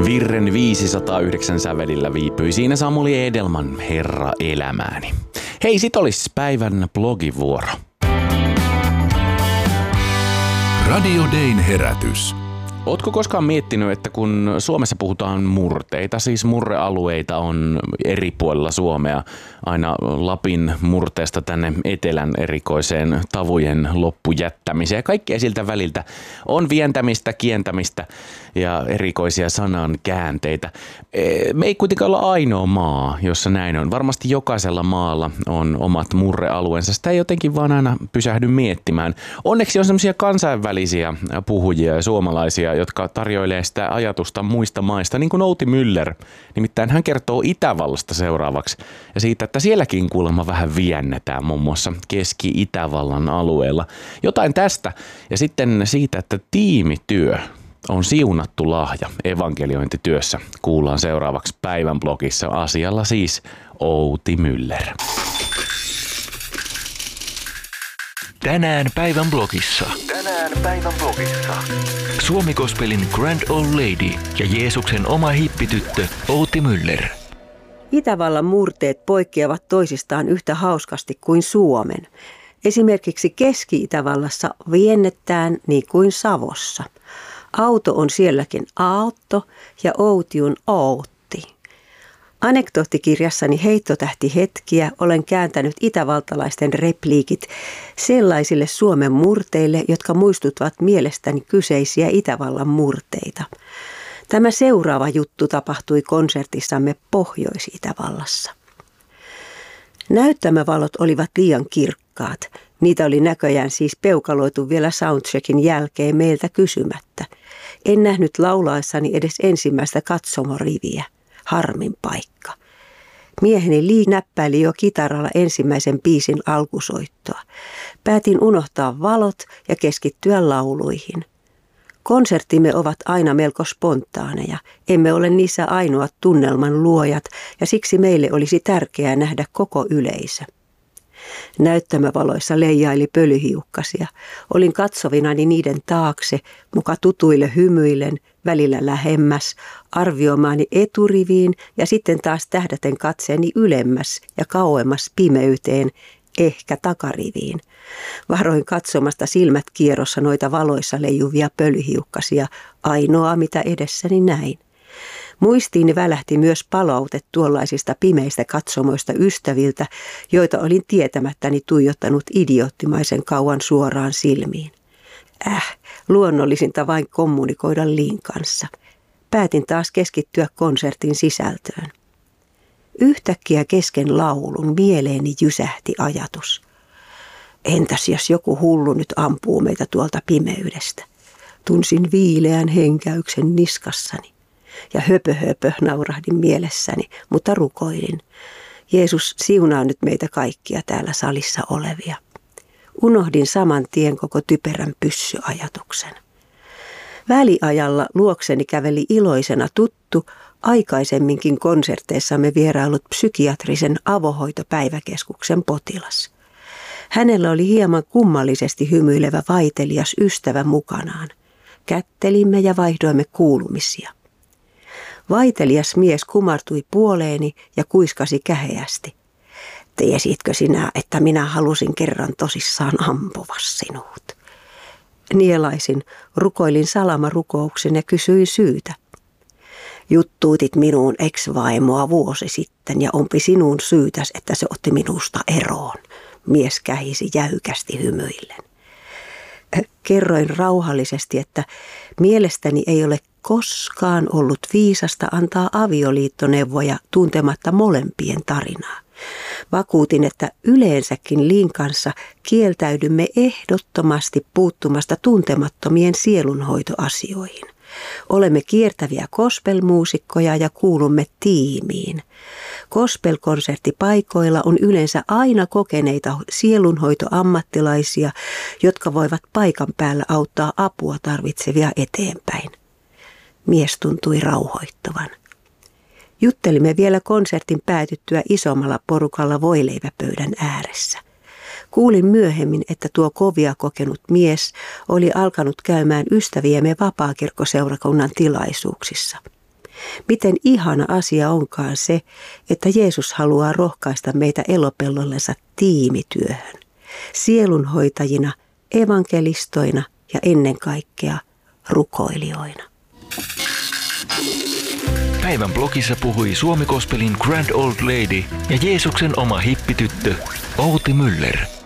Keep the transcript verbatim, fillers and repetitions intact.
Virren viisisataayhdeksän sävelillä viipyi siinä Samuli Edelman Herra elämääni. Hei, sit olis päivän blogivuoro. Radio Dayn herätys. Ootko koskaan miettinyt, että kun Suomessa puhutaan murteita, siis murrealueita on eri puolilla Suomea, aina Lapin murteesta tänne etelän erikoiseen tavujen loppujättämiseen ja kaikkea siltä väliltä on vientämistä, kientämistä ja erikoisia sanan käänteitä. Me ei kuitenkaan olla ainoa maa, jossa näin on. Varmasti jokaisella maalla on omat murrealueensa. Sitä ei jotenkin vaan aina pysähdy miettimään. Onneksi on semmoisia kansainvälisiä puhujia ja suomalaisia, jotka tarjoilee sitä ajatusta muista maista, niin kuin Outi Müller. Nimittäin hän kertoo Itävallasta seuraavaksi ja siitä, että sielläkin kuulemma vähän viennetään muun muassa Keski-Itävallan alueella. Jotain tästä ja sitten siitä, että tiimityö on siunattu lahja evankeliointityössä. Kuullaan seuraavaksi päivän blogissa, asialla siis Outi Müller. Tänään päivän blogissa. Tänään päivän blogissa. Suomi Gospelin Grand Old Lady ja Jeesuksen oma hippityttö Outi Müller. Itävallan murteet poikkeavat toisistaan yhtä hauskasti kuin Suomen. Esimerkiksi Keski-Itävallassa viennetään niin kuin Savossa. Auto on sielläkin aotto ja outi on outti. Anekdoottikirjassani Heittotähti hetkiä olen kääntänyt itävaltalaisten repliikit sellaisille Suomen murteille, jotka muistuttavat mielestäni kyseisiä Itävallan murteita. Tämä seuraava juttu tapahtui konsertissamme Pohjois-Itävallassa. Näyttämövalot olivat liian kirkkaat. Niitä oli näköjään siis peukaloitu vielä soundcheckin jälkeen meiltä kysymättä. En nähnyt laulaessani edes ensimmäistä katsomoriviä. Harmin paikka. Mieheni Lee näppäili jo kitaralla ensimmäisen biisin alkusoittoa. Päätin unohtaa valot ja keskittyä lauluihin. Konserttimme ovat aina melko spontaaneja. Emme ole niissä ainoat tunnelman luojat ja siksi meille olisi tärkeää nähdä koko yleisö. Näyttämövaloissa leijaili pölyhiukkasia. Olin katsovinani niiden taakse, muka tutuille hymyillen, välillä lähemmäs, arvioimaani eturiviin ja sitten taas tähdäten katseeni ylemmäs ja kauemmas pimeyteen, ehkä takariviin. Varoin katsomasta silmät kierrossa noita valoissa leijuvia pölyhiukkasia, ainoa mitä edessäni näin. Muistiini välähti myös palaute tuollaisista pimeistä katsomoista ystäviltä, joita olin tietämättäni tuijottanut idioottimaisen kauan suoraan silmiin. Äh, luonnollisinta vain kommunikoida Liin kanssa. Päätin taas keskittyä konsertin sisältöön. Yhtäkkiä kesken laulun mieleeni jysähti ajatus. Entäs jos joku hullu nyt ampuu meitä tuolta pimeydestä? Tunsin viileän henkäyksen niskassani. Ja höpö höpö naurahdin mielessäni, mutta rukoilin. Jeesus, siunaa nyt meitä kaikkia täällä salissa olevia. Unohdin saman tien koko typerän pyssyajatuksen. Väliajalla luokseni käveli iloisena tuttu, aikaisemminkin konserteissamme vierailut psykiatrisen avohoitopäiväkeskuksen potilas. Hänellä oli hieman kummallisesti hymyilevä vaitelias ystävä mukanaan. Kättelimme ja vaihdoimme kuulumisia. Vaitelias mies kumartui puoleeni ja kuiskasi käheästi. Tiesitkö sinä, että minä halusin kerran tosissaan ampua sinut? Nielaisin, rukoilin salamarukouksen ja kysyin syytä. Juttuutit minuun ex-vaimoa vuosi sitten ja onpi sinun syytäs, että se otti minusta eroon. Mies kähisi jäykästi hymyillen. Kerroin rauhallisesti, että mielestäni ei ole koskaan ollut viisasta antaa avioliittoneuvoja tuntematta molempien tarinaa. Vakuutin, että yleensäkin Liin kanssa kieltäydymme ehdottomasti puuttumasta tuntemattomien sielunhoitoasioihin. Olemme kiertäviä gospelmuusikkoja ja kuulumme tiimiin. Gospelkonserttipaikoilla on yleensä aina kokeneita sielunhoitoammattilaisia, jotka voivat paikan päällä auttaa apua tarvitsevia eteenpäin. Mies tuntui rauhoittavan. Juttelimme vielä konsertin päätyttyä isommalla porukalla voileiväpöydän ääressä. Kuulin myöhemmin, että tuo kovia kokenut mies oli alkanut käymään ystäviemme vapaakirkkoseurakunnan tilaisuuksissa. Miten ihana asia onkaan se, että Jeesus haluaa rohkaista meitä elopellollensa tiimityöhön. Sielunhoitajina, evankelistoina ja ennen kaikkea rukoilijoina. Päivän blogissa puhui Suomi Gospelin Grand Old Lady ja Jeesuksen oma hippityttö Outi Müller.